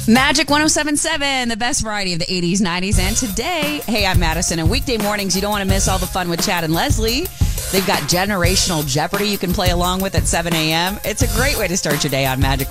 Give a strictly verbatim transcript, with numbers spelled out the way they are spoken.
Magic one oh seven point seven, the best variety of the eighties, nineties, and today. Hey, I'm Madison, and weekday mornings, you don't want to miss all the fun with Chad and Leslie. They've got Generational Jeopardy you can play along with at seven a.m. It's a great way to start your day on Magic